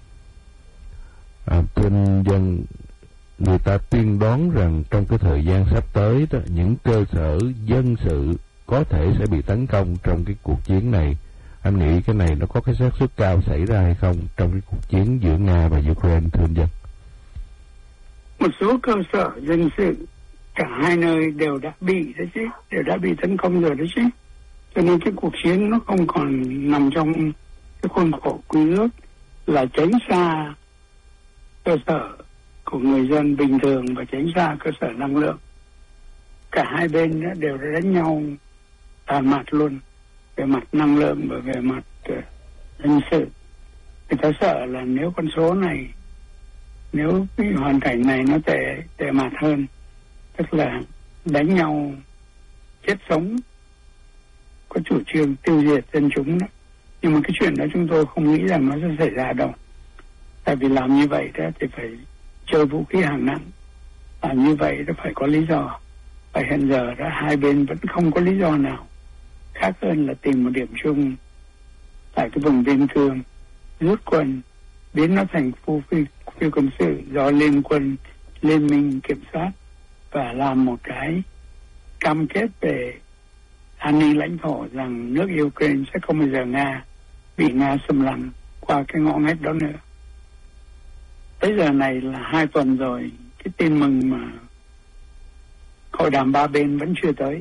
Thưa dân, người ta tiên đoán rằng trong cái thời gian sắp tới đó, những cơ sở dân sự có thể sẽ bị tấn công trong cái cuộc chiến này. Anh nghĩ cái này nó có cái xác suất cao xảy ra hay không trong cái cuộc chiến giữa Nga và Ukraine, thưa anh dân? Một số cơ sở dân sự cả hai nơi đều đã bị đấy chứ, đều đã bị tấn công rồi đấy chứ. Cho nên cái cuộc chiến nó không còn nằm trong cái khuôn khổ quy ước là tránh xa cơ sở của người dân bình thường và tránh xa cơ sở năng lượng. Cả hai bên đều đã đánh nhau tàn mặt luôn, về mặt năng lượng và về mặt dân sự. Người ta sợ là nếu con số này, nếu cái hoàn cảnh này nó tệ mặt hơn, tức là đánh nhau chết sống, có chủ trương tiêu diệt dân chúng đó. Nhưng mà cái chuyện đó chúng tôi không nghĩ rằng nó sẽ xảy ra đâu. Tại vì làm như vậy đó thì phải chơi vũ khí hạng nặng. Làm như vậy nó phải có lý do. Và hiện giờ đó hai bên vẫn không có lý do nào khác hơn là tìm một điểm chung tại cái vùng biên cương, rút quân, biến nó thành khu phi quân sự do liên quân, liên minh kiểm soát, và làm một cái cam kết về an ninh lãnh thổ rằng nước Ukraine sẽ không bao giờ bị Nga xâm lăng qua cái ngõ ngách đó nữa. Tới giờ này là 2 tuần rồi, cái tin mừng mà hội đàm ba bên vẫn chưa tới.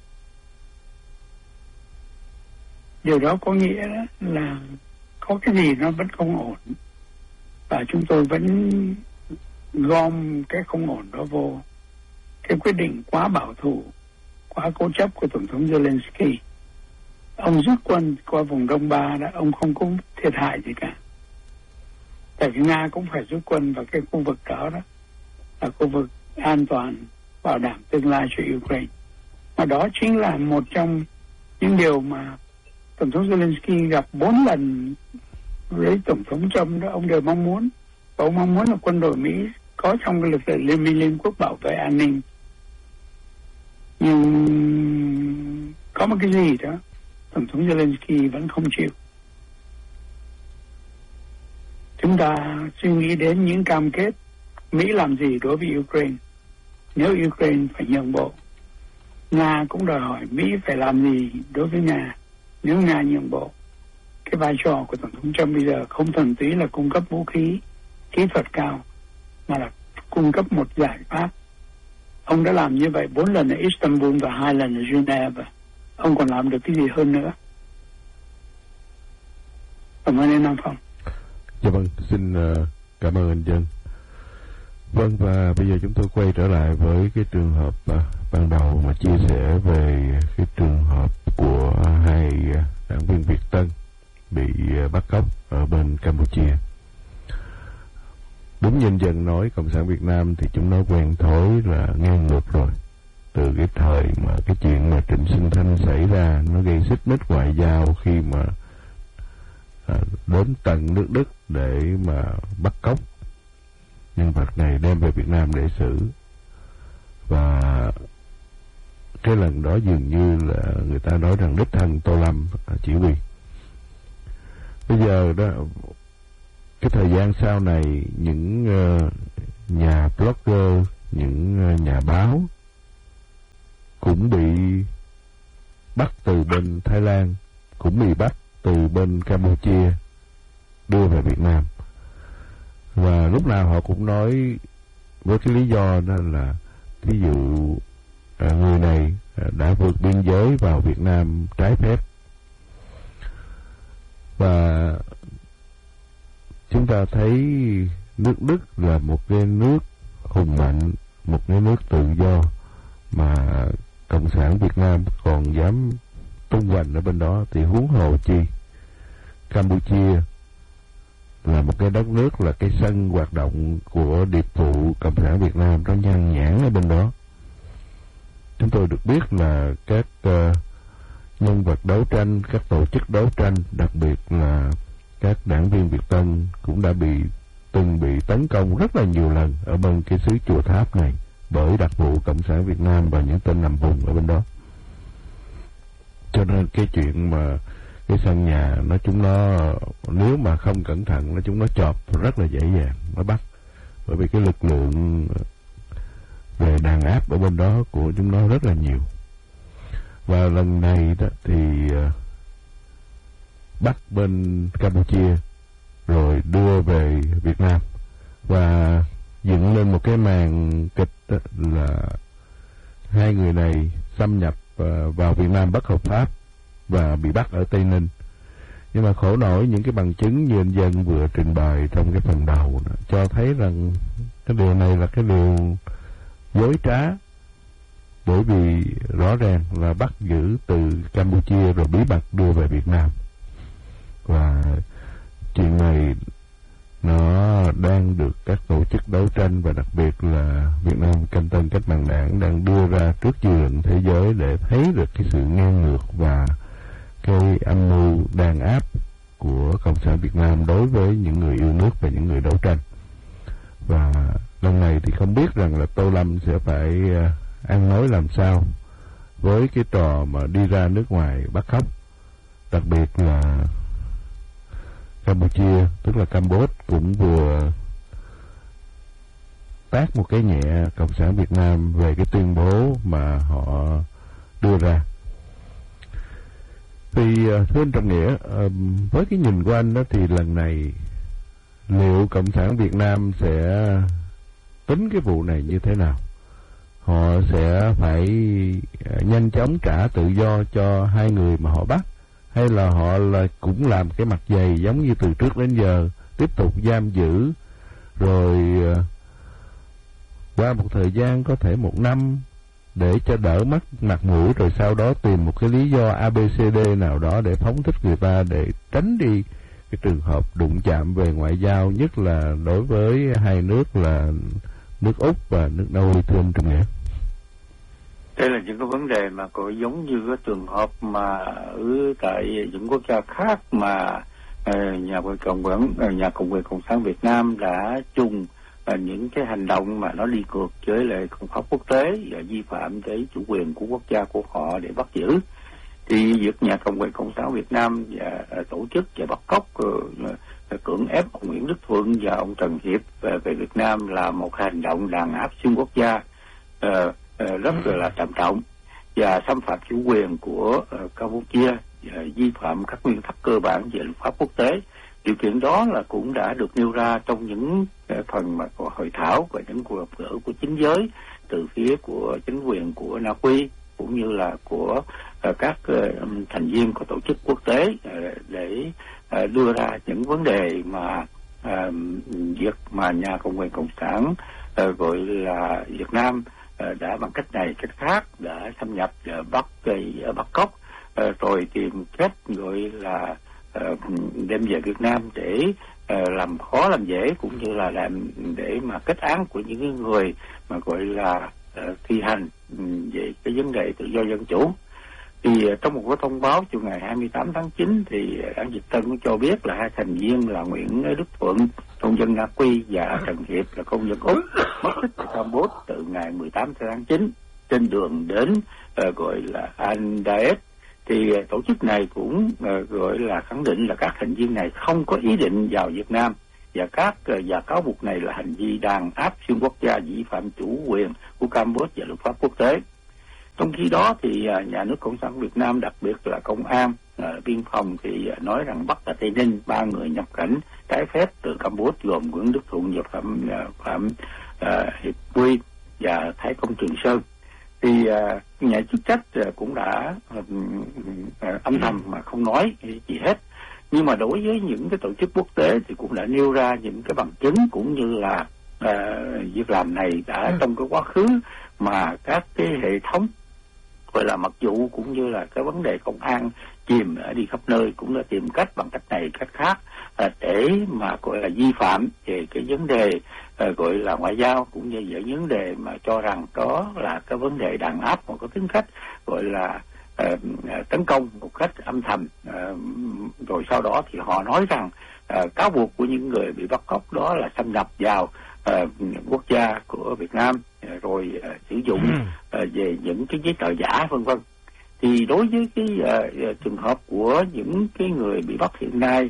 Điều đó có nghĩa là có cái gì nó vẫn không ổn, và chúng tôi vẫn gom cái không ổn đó vô cái quyết định quá bảo thủ, quá cố chấp của Tổng thống Zelensky. Ông rút quân qua vùng Đông Ba đó, ông không có thiệt hại gì cả. Tại vì Nga cũng phải rút quân vào cái khu vực đó là khu vực an toàn, bảo đảm tương lai cho Ukraine. Mà đó chính là một trong những điều mà Tổng thống Zelensky gặp 4 lần với Tổng thống Trump đó, ông đều mong muốn. Và ông mong muốn là quân đội Mỹ có trong cái lực lượng Liên minh Liên Quốc bảo vệ an ninh. Nhưng có một cái gì đó Tổng thống Zelensky vẫn không chịu. Chúng ta suy nghĩ đến những cam kết Mỹ làm gì đối với Ukraine. Nếu Ukraine phải nhượng bộ, Nga cũng đòi hỏi Mỹ phải làm gì đối với Nga nếu Nga nhượng bộ. Cái vai trò của Tổng thống Trump bây giờ không thuần túy là cung cấp vũ khí kỹ thuật cao, mà là cung cấp một giải pháp. Ông đã làm như vậy 4 lần ở Istanbul và 2 lần ở Geneva. Ông còn làm được cái gì hơn nữa? Cảm ơn anh Nam Phong. Dạ vâng, xin cảm ơn anh Dân. Vâng, và bây giờ chúng tôi quay trở lại với cái trường hợp ban đầu mà chia sẻ về cái trường hợp của 2 đảng viên Việt Tân bị bắt cóc ở bên Campuchia. Đúng như anh Dân nói, Cộng sản Việt Nam thì chúng nó quen thói là ngang ngược rồi. Từ cái thời mà cái chuyện mà Trịnh Xuân Thanh xảy ra, nó gây xích mích ngoại giao khi mà đến tận nước Đức để mà bắt cóc nhân vật này đem về Việt Nam để xử. Và cái lần đó dường như là người ta nói rằng đích thân Tô Lâm chỉ huy. Bây giờ đó cái thời gian sau này những nhà blogger, những nhà báo cũng bị bắt từ bên Thái Lan, cũng bị bắt từ bên Campuchia đưa về Việt Nam. Và lúc nào họ cũng nói với cái lý do đó là ví dụ người này đã vượt biên giới vào Việt Nam trái phép. Và chúng ta thấy nước Đức là một cái nước hùng mạnh, một cái nước tự do mà Cộng sản Việt Nam còn dám tung hoành ở bên đó, thì huống hồ chi Campuchia là một cái đất nước, là cái sân hoạt động của điệp vụ Cộng sản Việt Nam, nó nhan nhản ở bên đó. Chúng tôi được biết là các nhân vật đấu tranh, các tổ chức đấu tranh, đặc biệt là các đảng viên Việt Tân cũng đã từng bị tấn công rất là nhiều lần ở bên cái xứ Chùa Tháp này bởi đặc vụ Cộng sản Việt Nam và những tên nằm vùng ở bên đó. Cho nên cái chuyện mà cái sân nhà chúng nó nếu mà không cẩn thận chúng nó chọp rất là dễ dàng, nó bắt, bởi vì cái lực lượng về đàn áp ở bên đó của chúng nó rất là nhiều. Và lần này đó thì bắt bên Campuchia rồi đưa về Việt Nam và dựng lên một cái màn kịch là hai người này xâm nhập vào Việt Nam bất hợp pháp và bị bắt ở Tây Ninh. Nhưng mà khổ nổi những cái bằng chứng như anh Dân vừa trình bày trong cái phần đầu cho thấy rằng cái điều này là cái điều dối trá, bởi vì rõ ràng là bắt giữ từ Campuchia rồi bí mật đưa về Việt Nam. Và chuyện này nó đang được các tổ chức đấu tranh và đặc biệt là Việt Nam Canh Tân Cách Mạng Đảng đang đưa ra trước dư luận thế giới để thấy được cái sự ngang ngược và cái âm mưu đàn áp của Cộng sản Việt Nam đối với những người yêu nước và những người đấu tranh. Và lần này thì không biết rằng là Tô Lâm sẽ phải ăn nói làm sao với cái trò mà đi ra nước ngoài bắt cóc, đặc biệt là Campuchia, tức là Campuchia cũng vừa tát một cái nhẹ Cộng sản Việt Nam về cái tuyên bố mà họ đưa ra. Thì thưa anh Trọng Nghĩa, với cái nhìn của anh đó thì lần này liệu Cộng sản Việt Nam sẽ tính cái vụ này như thế nào? Họ sẽ phải nhanh chóng trả tự do cho hai người mà họ bắt, hay là họ cũng làm cái mặt dày giống như từ trước đến giờ, tiếp tục giam giữ rồi qua một thời gian có thể 1 năm để cho đỡ mất mặt mũi, rồi sau đó tìm một cái lý do ABCD nào đó để phóng thích người ta, để tránh đi cái trường hợp đụng chạm về ngoại giao, nhất là đối với hai nước là nước Úc và nước Na Uy, thưa anh Trọng Nghĩa. Đây là những cái vấn đề mà có giống như cái trường hợp mà ở tại những quốc gia khác mà nhà Cộng quyền Cộng sản Việt Nam đã chung những cái hành động mà nó đi ngược với lại công pháp quốc tế và vi phạm tới chủ quyền của quốc gia của họ để bắt giữ. Thì việc nhà Cộng quyền Cộng sản Việt Nam và tổ chức và bắt cóc cưỡng ép ông Nguyễn Đức Thuận và ông Trần Hiệp về Việt Nam là một hành động đàn áp xuyên quốc gia rất là trầm trọng và xâm phạm chủ quyền của Campuchia và vi phạm các nguyên tắc cơ bản về luật pháp quốc tế. Điều kiện đó là cũng đã được nêu ra trong những phần mà hội thảo và những cuộc gặp gỡ của chính giới từ phía của chính quyền của Na Uy cũng như là của các thành viên của tổ chức quốc tế để đưa ra những vấn đề mà việc mà nhà Cộng quyền Cộng sản gọi là Việt Nam đã bằng cách này cách khác đã xâm nhập bắt cóc rồi tìm cách gọi là đem về Việt Nam để làm khó làm dễ, cũng như là làm để mà kết án của những người mà gọi là thi hành về cái vấn đề tự do dân chủ. Thì trong một cái thông báo chiều ngày 28 tháng 9 thì đảng Việt Tân cũng cho biết là hai thành viên là Nguyễn Đức Thuận, công dân Na Uy, và Trần Hiệp là công dân Úc mất tích tại Campuchia từ ngày 18 tháng 9 trên đường đến gọi là Andaes. Thì tổ chức này cũng gọi là khẳng định là các thành viên này không có ý định vào Việt Nam và cáo buộc này là hành vi đàn áp xuyên quốc gia, vi phạm chủ quyền của Campuchia và luật pháp quốc tế. Trong khi đó thì nhà nước Cộng sản Việt Nam, đặc biệt là công an, biên phòng thì nói rằng Bắc và Tây Ninh 3 người nhập cảnh trái phép từ Campuchia gồm Nguyễn Đức Thuận và Phạm Hiệp Quy và Thái Công Trường Sơn. Thì nhà chức trách cũng đã âm thầm mà không nói gì hết. Nhưng mà đối với những cái tổ chức quốc tế thì cũng đã nêu ra những cái bằng chứng cũng như là việc làm này đã trong cái quá khứ mà các cái hệ thống gọi là mật vụ cũng như là cái vấn đề công an chìm đi khắp nơi cũng đã tìm cách bằng cách này cách khác để mà gọi là vi phạm về cái vấn đề gọi là ngoại giao, cũng như về vấn đề mà cho rằng đó là cái vấn đề đàn áp một cái tính cách gọi là tấn công một cách âm thầm. Rồi sau đó thì họ nói rằng cáo buộc của những người bị bắt cóc đó là xâm nhập vào quốc gia của Việt Nam, rồi sử dụng về những cái giấy tờ giả vân vân. Thì đối với cái trường hợp của những cái người bị bắt hiện nay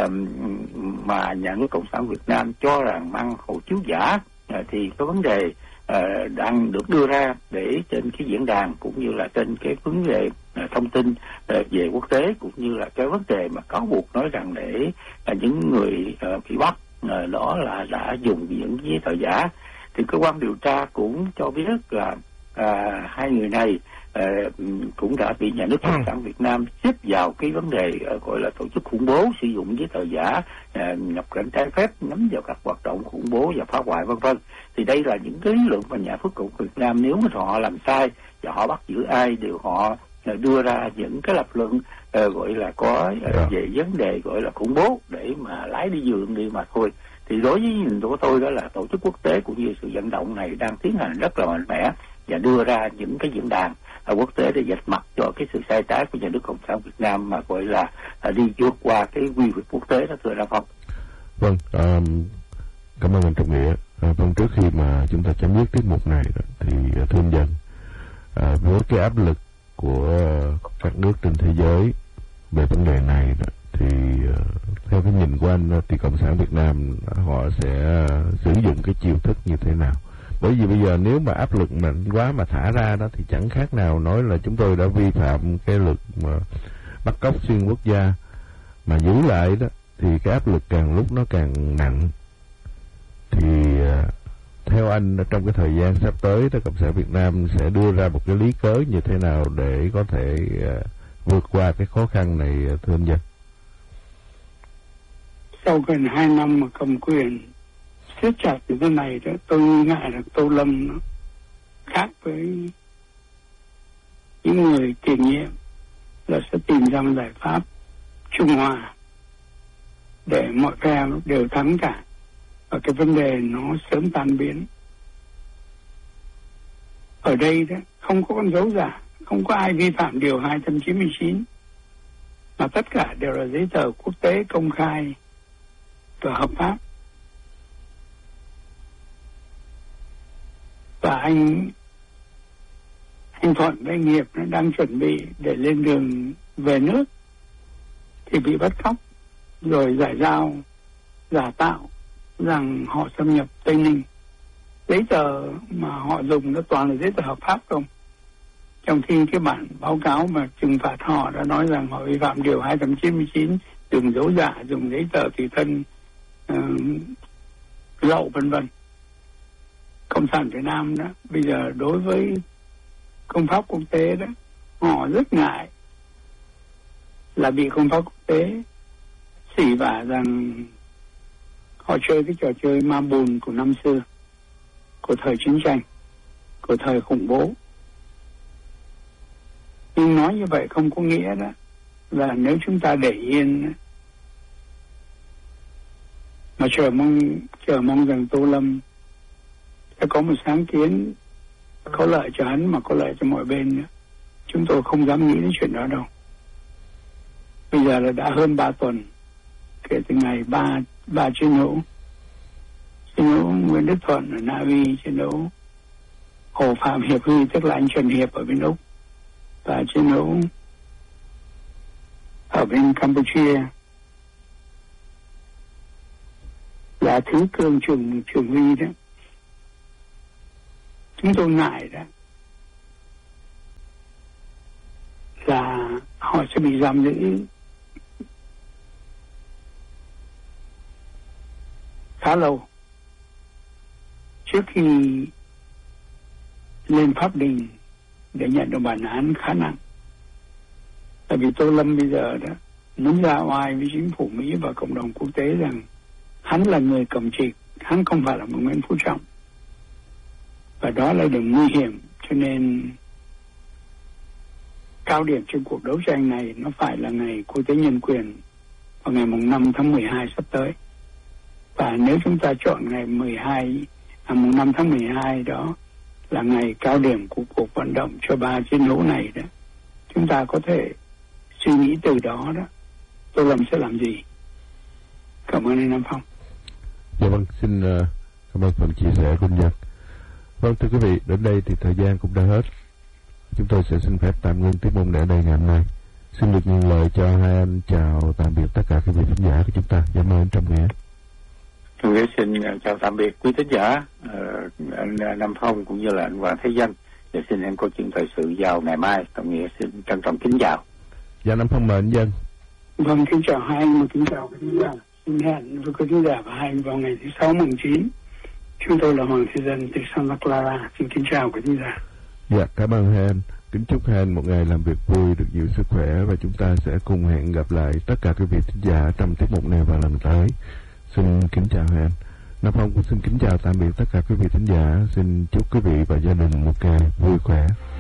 mà nhà nước Cộng sản Việt Nam cho rằng mang hộ chiếu giả, thì cái vấn đề đang được đưa ra để trên cái diễn đàn cũng như là trên cái vấn đề thông tin về quốc tế, cũng như là cái vấn đề mà cáo buộc nói rằng để những người bị bắt đó là đã dùng những giấy tờ giả. Thì cơ quan điều tra cũng cho biết là hai người này cũng đã bị nhà nước Cộng sản Việt Nam xếp vào cái vấn đề gọi là tổ chức khủng bố, sử dụng giấy tờ giả, nhập cảnh trái phép, nhắm vào các hoạt động khủng bố và phá hoại vân vân. Thì đây là những cái lý luận mà nhà nước Cộng sản Việt Nam nếu mà họ làm sai và họ bắt giữ ai đều họ đưa ra những cái lập luận gọi là có về vấn đề gọi là khủng bố để mà lái đi dường đi mà thôi. Thì đối với nhìn của tôi đó là tổ chức quốc tế cũng như sự vận động này đang tiến hành rất là mạnh mẽ và đưa ra những cái diễn đàn quốc tế để vạch mặt cho cái sự sai trái của nhà nước Cộng sản Việt Nam mà gọi là đi vượt qua cái quy luật quốc tế đó, thưa Đăng Phong. Vâng, cảm ơn anh Trọng Nghĩa. Vâng, trước khi mà chúng ta chấm dứt tiết mục này thì thưa anh Dân, với cái áp lực của các nước trên thế giới về vấn đề này thì theo cái nhìn của anh thì Cộng sản Việt Nam họ sẽ sử dụng cái chiêu thức như thế nào? Bởi vì bây giờ nếu mà áp lực mạnh quá mà thả ra đó thì chẳng khác nào nói là chúng tôi đã vi phạm cái luật mà bắt cóc xuyên quốc gia, mà giữ lại đó thì cái áp lực càng lúc nó càng nặng. Thì theo anh trong cái thời gian sắp tới đó, Cộng sản Việt Nam sẽ đưa ra một cái lý cớ như thế nào để có thể vượt qua cái khó khăn này, thưa anh Dân? Sau gần 2 năm mà cầm quyền siết chặt như thế này đó, tôi ngại là Tô Lâm nó khác với những người tiền nhiệm là sẽ tìm ra một giải pháp trung hòa để mọi phe đều thắng cả và cái vấn đề nó sớm tan biến. Ở đây đó không có con dấu giả, không có ai vi phạm điều 299 mà tất cả đều là giấy tờ quốc tế công khai và hợp pháp. Và anh Thuận với anh Hiệp nó đang chuẩn bị để lên đường về nước thì bị bắt cóc, rồi giải giao giả tạo rằng họ xâm nhập Tây Ninh. Giấy tờ mà họ dùng nó toàn là giấy tờ hợp pháp không, trong khi cái bản báo cáo mà trừng phạt họ đã nói rằng họ vi phạm điều 299, dùng dấu giả, dùng giấy tờ tùy thân lậu vân vân. Cộng sản Việt Nam đó bây giờ đối với công pháp quốc tế đó, họ rất ngại là bị công pháp quốc tế xỉ vả rằng họ chơi cái trò chơi ma bùn của năm xưa, của thời chiến tranh, của thời khủng bố. Nhưng nói như vậy không có nghĩa đó là nếu chúng ta để yên mà chờ mong rằng Tô Lâm sẽ có một sáng kiến có lợi cho hắn mà có lợi cho mọi bên nữa, chúng tôi không dám nghĩ đến chuyện đó đâu. Bây giờ là đã hơn 3 tuần kể từ ngày ba chiến hữu Nguyễn Đức Thuận ở Na Uy, chiến hữu Hồ Phạm Hiệp Huy tức là anh Trần Hiệp ở bên Úc, và chiến hữu ở bên Campuchia là thứ cường trường uy đó. Chúng tôi ngại đó là họ sẽ bị giam giữ khá lâu trước khi lên pháp đình để nhận được bản án khá nặng. Tại vì Tô Lâm bây giờ đó muốn ra oai với chính phủ Mỹ và cộng đồng quốc tế rằng hắn là người cầm trịch, hắn không phải là một Nguyễn Phú Trọng, và đó là điều nguy hiểm. Cho nên cao điểm trong cuộc đấu tranh này nó phải là ngày quốc tế nhân quyền vào ngày mùng 5 tháng 12 sắp tới. Và nếu chúng ta chọn ngày mùng 5 tháng 12 đó là ngày cao điểm của cuộc vận động cho 3 chiến hữu này đó, chúng ta có thể suy nghĩ từ đó đó Tô Lâm sẽ làm gì. Cảm ơn anh Nam Phong. Dạ vâng, xin cảm ơn phần chia sẻ của anh Dân. Vâng, thưa quý vị, đến đây thì thời gian cũng đã hết. Chúng tôi sẽ xin phép tạm ngưng tiếp mục ở đây ngày hôm nay. Xin được nhận lời cho hai anh chào tạm biệt tất cả quý vị khán giả của chúng ta. Dạ mời anh Trọng Nghĩa. Tôi xin chào tạm biệt quý thính giả, anh Nam Phong cũng như là anh Hoàng Thế Dân. Và xin em câu chuyện thời sự vào ngày mai. Trọng Nghĩa xin trân trọng kính chào. Dạ Nam Phong mời anh Dân. Vâng, kính chào hai anh, và kính chào quý thính giả. Xin hẹn với quý thính giả và hai anh vào ngày thứ 6 mùng 9. Chúng tôi là Hoàng Thế Dân từ Santa Clara. Xin kính chào quý thính giả. Dạ, cảm ơn hai anh. Kính chúc hai anh một ngày làm việc vui, được nhiều sức khỏe, và chúng ta sẽ cùng hẹn gặp lại tất cả quý vị thính giả trong tiết mục này vào lần tới. Xin kính chào hai anh. Nam Phong cũng xin kính chào tạm biệt tất cả quý vị thính giả. Xin chúc quý vị và gia đình một ngày vui khỏe.